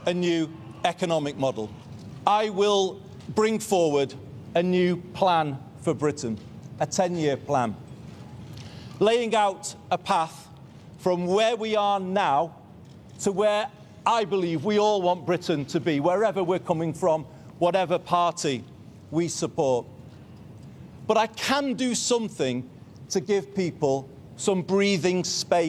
a new economic model. I will bring forward a new plan for Britain, a 10-year plan, laying out a path from where we are now to where I believe we all want Britain to be, wherever we're coming from, whatever party we support. But I can do something to give people some breathing space.